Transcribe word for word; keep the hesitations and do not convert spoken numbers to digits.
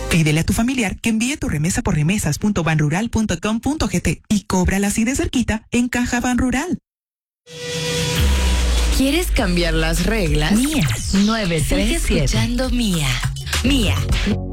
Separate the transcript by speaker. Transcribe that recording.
Speaker 1: Pídele a tu familiar que envíe tu remesa por remesas punto banrural punto com punto gt y cóbrala así de cerquita en Caja Banrural.
Speaker 2: ¿Quieres cambiar las reglas?
Speaker 3: Mía nueve tres siete.
Speaker 2: Sigue escuchando Mía. Mía